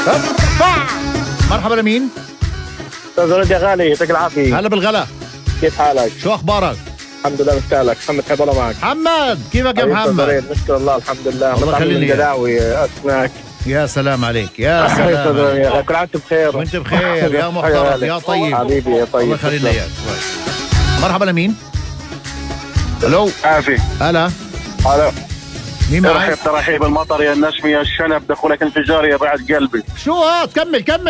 مرحبا لمين؟ استاذ ولد يا غالي، يعطيك العافيه. هلا بالغلا. كيف حالك؟ شو اخبارك؟ الحمد لله مستاهلك. محمد حيب الله معك. محمد كيفك يا محمد؟ نشكر الله الحمد لله. الله يخلي لي قلاوي اسماك. يا سلام عليك يا سلام عليك. كل عام وانت بخير. وانت بخير يا محترم يا طيب. حبيبي يا طيب. الله يخلي لي اياك. مرحبا لمين؟ الو. عافي. هلا. هلا. مين معي؟ ترحيب المطر يا النشمي يا الشنب دخولك انفجاري يا بعد قلبي. شو كمل